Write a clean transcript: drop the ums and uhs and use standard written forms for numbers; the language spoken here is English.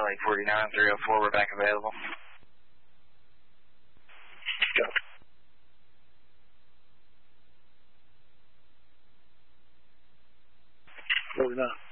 Lake 49, 304, we're back available. Go. 49.